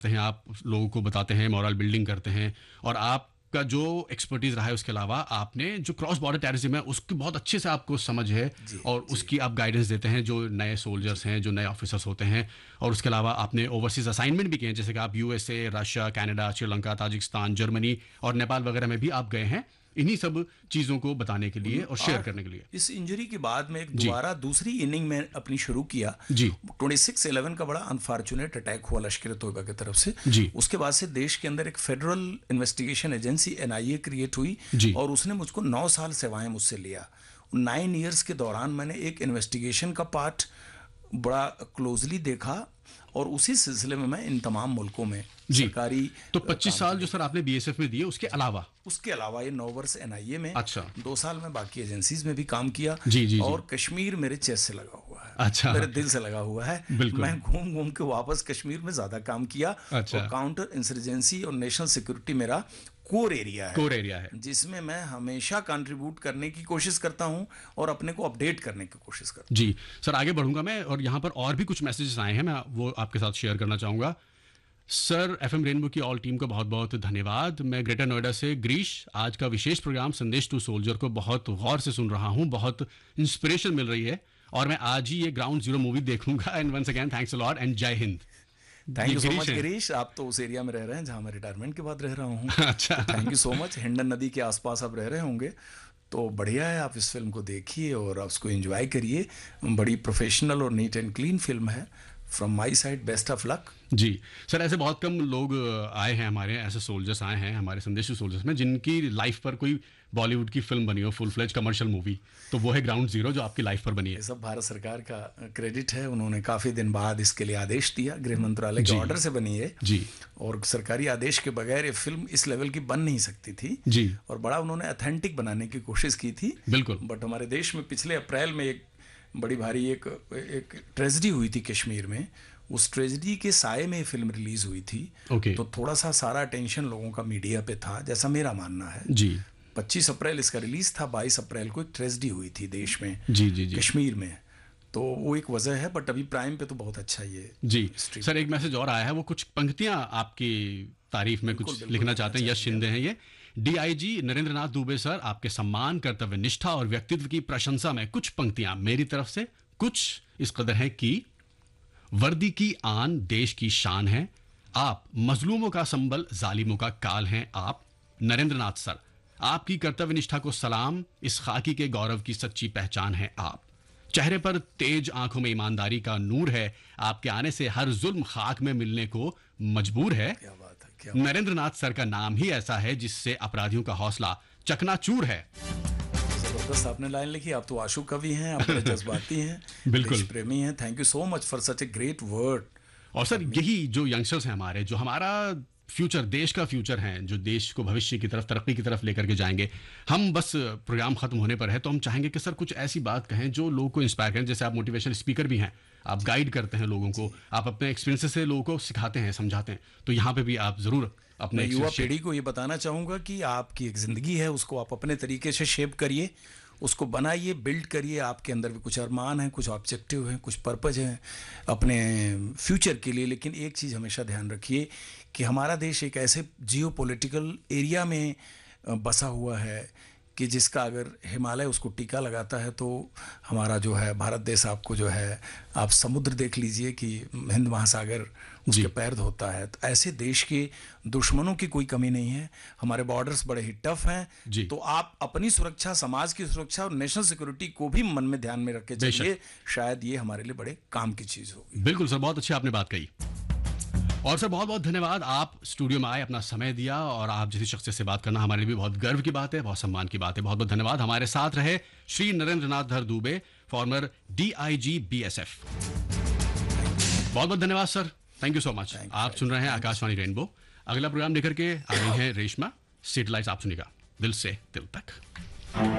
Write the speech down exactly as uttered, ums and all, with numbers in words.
हैं, आप लोगों को बताते हैं, मोरल बिल्डिंग करते हैं, और आपका जो एक्सपर्टीज रहा है उसके अलावा आपने जो क्रॉस बॉर्डर टेररिज्म है उसकी बहुत अच्छे से आपको समझ है, जी, और जी। उसकी आप गाइडेंस देते हैं जो नए सोल्जर्स हैं, जो नए ऑफिसर्स होते हैं। और उसके अलावा आपने ओवरसीज असाइनमेंट भी किए हैं, जैसे कि आप USA, Russia, Canada, Sri Lanka, Tajikistan, Germany और नेपाल वगैरह में भी आप गए हैं, इन्हीं सब चीज़ों को बताने के लिए और शेयर और करने के लिए। इस इंजरी के बाद में एक जी दोबारा दूसरी इनिंग में अपनी शुरू किया। जी छब्बीस ग्यारह का बड़ा अनफॉर्चुनेट अटैक हुआ लश्कर तोयबा की तरफ से। जी उसके बाद से देश के अंदर एक federal investigation agency NIA create हुई जी और उसने मुझको नौ साल सेवाएं मुझसे लिया। नाइन इयर्स के दौरान मैंने एक इन्वेस्टिगेशन का पार्ट बड़ा क्लोजली देखा और उसी सिलसिले में मैं इन तमाम मुल्कों में जी। सरकारी तो अ, पच्चीस काम साल किए। जो सर आपने बीएसएफ में दिए, उसके अलावा उसके अलावा ये नौ वर्ष एनआईए में, अच्छा दो साल में बाकी एजेंसीज में भी काम किया। जी जी जी और कश्मीर मेरे चेस्ट से लगा हुआ है, अच्छा मेरे दिल से लगा हुआ है। बिल्कुल। मैं घूम घूम के वापस कश्मीर में ज्यादा काम किया। अच्छा। और काउंटर इंसर्जेंसी और नेशनल सिक्योरिटी मेरा कोर एरिया है, कोर एरिया है। जिसमें मैं हमेशा कंट्रीब्यूट करने की कोशिश करता हूं और अपने को अपडेट करने की कोशिश करता जी सर, आगे बढ़ूंगा मैं, और यहाँ पर और भी कुछ मैसेजेस आए हैं, मैं वो आपके साथ शेयर करना चाहूंगा। सर, एफएम रेनबो की ऑल टीम को बहुत बहुत धन्यवाद। मैं ग्रेटर नोएडा से ग्रीश, आज का विशेष प्रोग्राम संदेश टू सोल्जर को बहुत गौर से सुन रहा हूँ, बहुत इंस्पिरेशन मिल रही है, और मैं आज ही ये ग्राउंड जीरो मूवी देखूंगा। And once again thanks a lot and जय हिंद। थैंक ये यू सो गिरीश मच हैं। गिरीश, आप तो उस एरिया में रह रहे हैं जहां मैं रिटायरमेंट के बाद रह रहा हूँ। अच्छा thank you so much. Hindon नदी के आसपास आप रह रहे होंगे, तो बढ़िया है, आप इस फिल्म को देखिए और आप उसको एंजॉय करिए। बड़ी प्रोफेशनल और नीट एंड क्लीन फिल्म है। From my side best of luck. Ji sir, ऐसे बहुत कम लोग आए हैं हमारे, ऐसे सोल्जर्स आए हैं हमारे संदेश टू सोल्जर्स में जिनकी लाइफ पर कोई बॉलीवुड की फिल्म बनी हो, फुल फ्लेज कमर्शियल मूवी, तो वो है ग्राउंड जीरो जो आपकी लाइफ पर बनी है। ये सब भारत सरकार का क्रेडिट है, उन्होंने काफ़ी दिन बाद इसके लिए आदेश दिया, गृह मंत्रालय के जी। ऑर्डर से बनी है। जी और सरकारी आदेश के बगैर ये फिल्म इस लेवल की बन नहीं सकती थी। जी और बड़ा उन्होंने अथेंटिक बनाने की कोशिश की थी। बिल्कुल। बट हमारे देश में पिछले अप्रैल में एक बड़ी भारी एक एक ट्रेजेडी हुई थी कश्मीर में। उस ट्रेजेडी के साए में ये फिल्म रिलीज हुई थी। ओके। तो थोड़ा सा सारा अटेंशन लोगों का मीडिया पे था, जैसा मेरा मानना है। जी पच्चीस अप्रैल इसका रिलीज था, बाईस अप्रैल को एक ट्रेजेडी हुई थी देश में, जी जी जी कश्मीर में। तो वो एक वजह है, बट अभी प्राइम पे तो बहुत अच्छा ये जी stream- सर, एक मैसेज और आया है, वो कुछ पंक्तियां आपकी तारीफ में बिल्कुल, कुछ बिल्कुल लिखना लिखना चाहते हैं, यश चाहेंगे। शिंदे हैं ये। डीआईजी नरेंद्र नाथ दुबे सर, आपके सम्मान, कर्तव्य निष्ठा और व्यक्तित्व की प्रशंसा में कुछ पंक्तियां मेरी तरफ से। कुछ इस कदर है कि वर्दी की आन देश की शान है, आप मजलूमों का संबल, जालिमों का काल हैं आप। नरेंद्र नाथ सर, आपकी कर्तव्य निष्ठा को सलाम, इस खाकी के गौरव की सच्ची पहचान है आप। चेहरे पर तेज, आंखों में ईमानदारी का नूर है, आपके आने से हर जुल्म खाक में मिलने को मजबूर है। क्या बात है, क्या नरेंद्र नाथ सर का नाम ही ऐसा है जिससे अपराधियों का हौसला चकनाचूर है। जबरदस्त आपने लाइन लिखी। आप तो आशु कवि हैं, आप बड़े जज्बाती हैं, बिल्कुल। देश प्रेमी हैं। Thank you so much for such a great word. और सर, यही जो यंगस्टर्स हैं हमारे, जो हमारा फ्यूचर, देश का फ्यूचर है, जो देश को भविष्य की तरफ, तरक्की की तरफ लेकर के जाएंगे। हम बस प्रोग्राम खत्म होने पर है, तो हम चाहेंगे कि सर कुछ ऐसी बात कहें जो लोगों को इंस्पायर करें। जैसे आप मोटिवेशनल स्पीकर भी हैं, आप गाइड करते हैं लोगों को, आप अपने एक्सपीरियंसेस से लोगों को सिखाते हैं, समझाते हैं, तो यहाँ पे भी आप जरूर अपने मैं युवा experience पीढ़ी को ये बताना चाहूँगा कि आपकी एक ज़िंदगी है, उसको आप अपने तरीके से शेप करिए, उसको बनाइए, बिल्ड करिए। आपके अंदर भी कुछ अरमान हैं, कुछ ऑब्जेक्टिव हैं, कुछ पर्पज हैं अपने फ्यूचर के लिए। लेकिन एक चीज़ हमेशा ध्यान रखिए कि हमारा देश एक ऐसे जियो पॉलिटिकल एरिया में बसा हुआ है कि जिसका अगर हिमालय उसको टीका लगाता है, तो हमारा जो है भारत देश, आपको जो है, आप समुद्र देख लीजिए कि हिंद महासागर उसके पैर धोता है। तो ऐसे देश के दुश्मनों की कोई कमी नहीं है। हमारे बॉर्डर्स बड़े ही टफ हैं। तो आप अपनी सुरक्षा, समाज की सुरक्षा और नेशनल सिक्योरिटी को भी मन में ध्यान में रख के चलिए। शायद ये हमारे लिए बड़े काम की चीज़ होगी। बिल्कुल सर, बहुत अच्छी आपने बात कही। और सर बहुत बहुत धन्यवाद, आप स्टूडियो में आए, अपना समय दिया, और आप जैसी शख्सियत से बात करना हमारे लिए भी बहुत गर्व की बात है, बहुत सम्मान की बात है। बहुत बहुत धन्यवाद। हमारे साथ रहे श्री नरेंद्र नाथ धर दुबे, फॉर्मर डीआईजी बीएसएफ। बहुत बहुत धन्यवाद sir, thank you so much. आप सुन रहे हैं आकाशवाणी रेनबो। अगला प्रोग्राम लेकर के आ रही है रेशमा। सिटी लाइट्स आप सुनिएगा दिल से दिल तक।